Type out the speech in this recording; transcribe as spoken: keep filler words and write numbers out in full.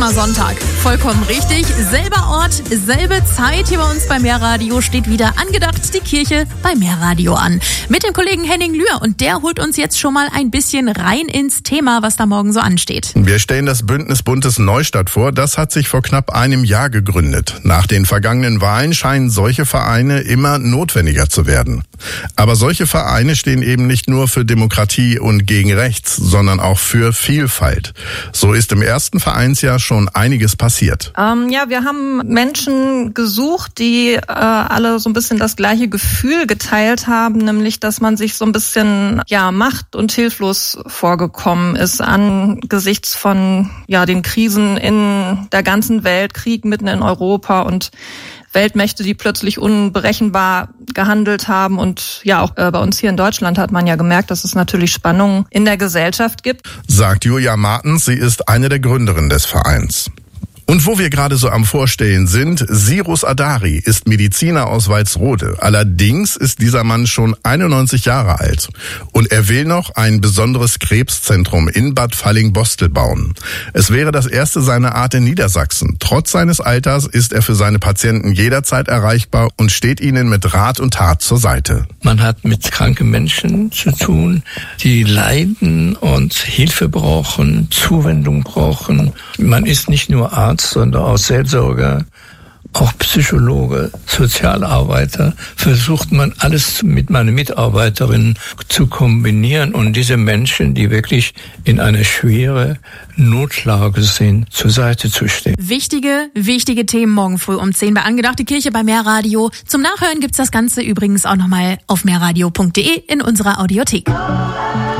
Sonntag. Vollkommen richtig. Selber Ort, selbe Zeit. Hier bei uns bei Mehrradio steht wieder angedacht die Kirche bei Mehrradio an. Mit dem Kollegen Henning Lühr. Und der holt uns jetzt schon mal ein bisschen rein ins Thema, was da morgen so ansteht. Wir stellen das Bündnis Buntes Neustadt vor. Das hat sich vor knapp einem Jahr gegründet. Nach den vergangenen Wahlen scheinen solche Vereine immer notwendiger zu werden. Aber solche Vereine stehen eben nicht nur für Demokratie und gegen rechts, sondern auch für Vielfalt. So ist im ersten Vereinsjahr schon einiges passiert. Ähm, ja, wir haben Menschen gesucht, die äh, alle so ein bisschen das gleiche Gefühl geteilt haben, nämlich, dass man sich so ein bisschen ja macht- und hilflos vorgekommen ist angesichts von ja den Krisen in der ganzen Welt, Krieg mitten in Europa und Weltmächte, die plötzlich unberechenbar gehandelt haben. Und ja, auch äh, bei uns hier in Deutschland hat man ja gemerkt, dass es natürlich Spannungen in der Gesellschaft gibt. Sagt Julia Martens, sie ist eine der Gründerinnen des Vereins. Und wo wir gerade so am Vorstellen sind, Sirus Adari ist Mediziner aus Walsrode. Allerdings ist dieser Mann schon einundneunzig Jahre alt. Und er will noch ein besonderes Krebszentrum in Bad Falling-Bostel bauen. Es wäre das erste seiner Art in Niedersachsen. Trotz seines Alters ist er für seine Patienten jederzeit erreichbar und steht ihnen mit Rat und Tat zur Seite. Man hat mit kranken Menschen zu tun, die leiden und Hilfe brauchen, Zuwendung brauchen. Man ist nicht nur Arzt, sondern auch Seelsorger, auch Psychologe, Sozialarbeiter, versucht man alles mit meinen Mitarbeiterinnen zu kombinieren und diese Menschen, die wirklich in einer schweren Notlage sind, zur Seite zu stehen. Wichtige, wichtige Themen morgen früh um zehn bei Angedachte Kirche bei Mehrradio. Zum Nachhören gibt's das Ganze übrigens auch nochmal auf mehrradio punkt de in unserer Audiothek.